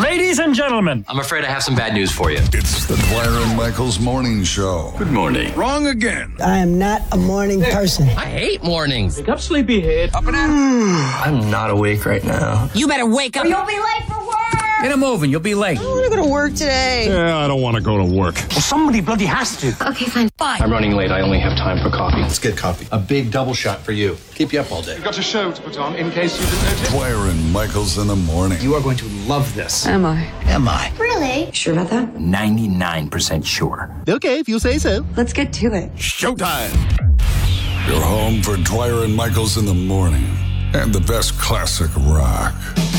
Ladies and gentlemen, I'm afraid I have some bad news for you. It's the Dwyer and Michaels Morning Show. Good morning. Wrong again. I am not a morning person. I hate mornings. wake up, sleepyhead. Up and at I'm not awake right now. You better wake up. You'll be late for work. Get him moving. You'll be late. I want to go to work today. Yeah, I don't want to go to work. Well, somebody bloody has to. Okay, fine. I'm running late. I only have time for coffee. Let's get coffee. A big double shot for you. Keep you up all day. We've got a show to put on, in case you didn't notice. Dwyer and Michaels in the morning. You are going to love this. Am I? Am I? Really? Sure about that? 99% sure. Okay, if you say so. Let's get to it. Showtime. You're home for Dwyer and Michaels in the morning. And the best classic rock.